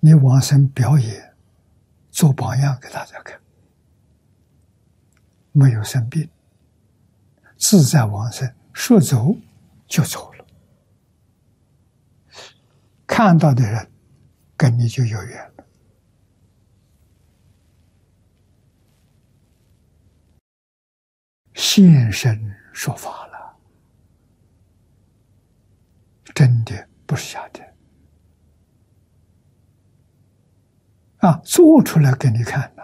你往生表演，做榜样给大家看，没有生病，自在往生，说走就走了。看到的人跟你就有缘了。现身说法了，真的不是假的啊！做出来给你看。